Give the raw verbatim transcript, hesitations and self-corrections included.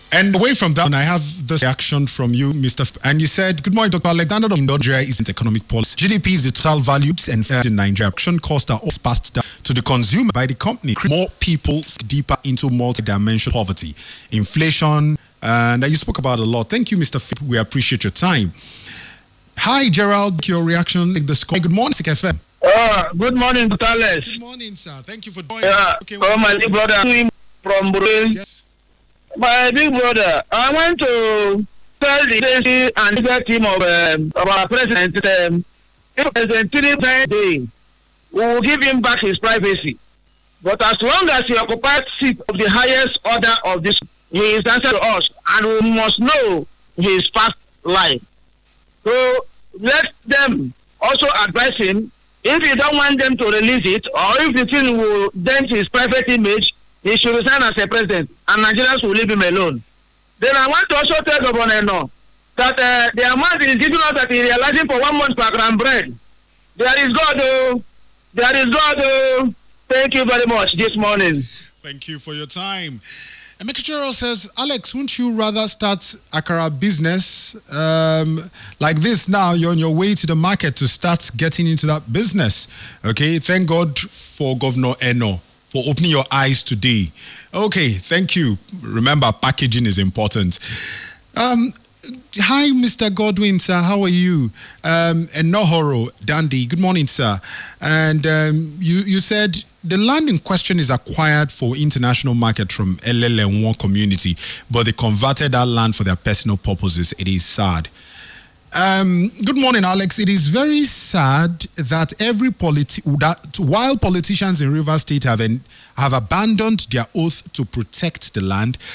And away from that, I have this reaction from you, Mister F- and you said, good morning, Doctor Alexander of Nigeria isn't economic policy. G D P is the total value and uh, in Nigeria. Action costs are also passed down to the consumer by the company. More people deeper into multi-dimensional poverty, inflation, and uh, you spoke about a lot. Thank you, Mister F- We appreciate your time. Hi, Gerald. Your reaction, like the score. Good morning, Sick F M. Uh, good morning, Doctor Alex. Good morning, sir. Thank you for joining. Yeah, okay, oh, my big brother from Burundi. Yes. My big brother, I want to tell the agency and the team of, um, of our president, um, if President Tinubu day, we will give him back his privacy. But as long as he occupies seat of the highest order of this, he is answer to us, and we must know his past life. So let them also advise him, if you don't want them to release it, or if the thing will dent his private image, he should resign as a president, and Nigerians will leave him alone. Then I want to also tell Governor No that uh, the amount is giving us that he realizing for one month per gram bread. There is God, oh, there is God. Oh. Thank you very much this morning. Thank you for your time. Emeka Chero says, Alex, wouldn't you rather start Akara business um, like this now? You're on your way to the market to start getting into that business. Okay, thank God for Governor Eno for opening your eyes today. Okay, thank you. Remember, packaging is important. Um, hi, Mister Godwin, sir. How are you? Um, and Nohoro, Dandy. Good morning, sir. And um, you, you said the land in question is acquired for international market from L L M one community, but they converted that land for their personal purposes. It is sad. Um, good morning, Alex. It is very sad that every politi- that while politicians in Rivers State have en- have abandoned their oath to protect the land,